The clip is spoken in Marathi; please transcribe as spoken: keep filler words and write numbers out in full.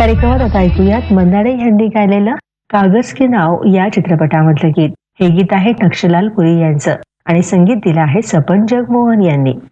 कार्यक्रमात आता ऐकूयात मंदाडे यांनी गायलेलं कागज के नाव या चित्रपटामधलं गीत. हे गीत आहे नक्षलाल पुरी यांचं आणि संगीत दिलं आहे सपन जगमोहन यांनी.